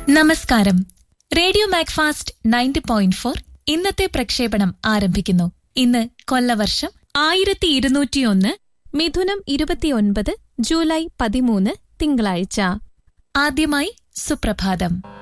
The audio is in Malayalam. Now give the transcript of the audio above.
നമസ്കാരം. റേഡിയോ മാക്ഫാസ്റ്റ് 90.4 ഇന്നത്തെ പ്രക്ഷേപണം ആരംഭിക്കുന്നു. ഇന്ന് കൊല്ലവർഷം 1201 മിഥുനം 29 ജൂലൈ 13 തിങ്കളാഴ്ച. ആദ്യമായി സുപ്രഭാതം.